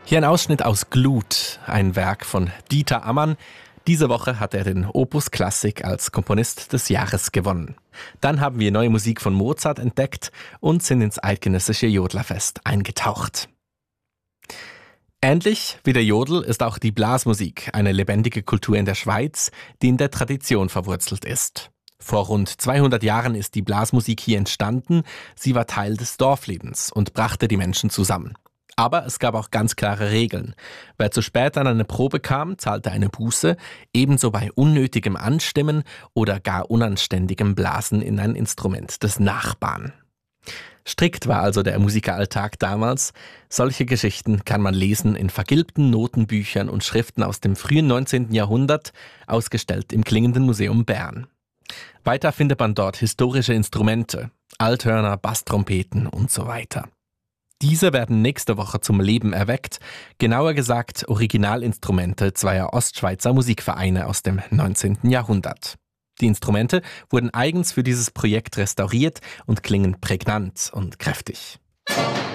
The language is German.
Hier ein Ausschnitt aus Glut, ein Werk von Dieter Ammann. Diese Woche hat er den Opus Klassik als Komponist des Jahres gewonnen. Dann haben wir neue Musik von Mozart entdeckt und sind ins eidgenössische Jodlerfest eingetaucht. Ähnlich wie der Jodel ist auch die Blasmusik eine lebendige Kultur in der Schweiz, die in der Tradition verwurzelt ist. Vor rund 200 Jahren ist die Blasmusik hier entstanden. Sie war Teil des Dorflebens und brachte die Menschen zusammen. Aber es gab auch ganz klare Regeln. Wer zu spät an eine Probe kam, zahlte eine Buße, ebenso bei unnötigem Anstimmen oder gar unanständigem Blasen in ein Instrument des Nachbarn. Strikt war also der Musikeralltag damals. Solche Geschichten kann man lesen in vergilbten Notenbüchern und Schriften aus dem frühen 19. Jahrhundert, ausgestellt im Klingenden Museum Bern. Weiter findet man dort historische Instrumente, Althörner, Basstrompeten und so weiter. Diese werden nächste Woche zum Leben erweckt, genauer gesagt Originalinstrumente zweier Ostschweizer Musikvereine aus dem 19. Jahrhundert. Die Instrumente wurden eigens für dieses Projekt restauriert und klingen prägnant und kräftig.